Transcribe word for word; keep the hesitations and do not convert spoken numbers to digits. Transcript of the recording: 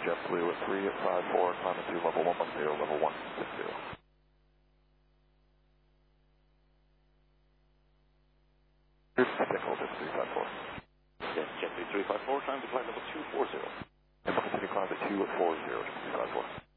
JetBlue at three at five four, climbing to level one one zero, level one six zero. Technical, just three five four. Yes, JetBlue three five four, trying to climb level two four zero. And continue climb to two at four zero, just three five four.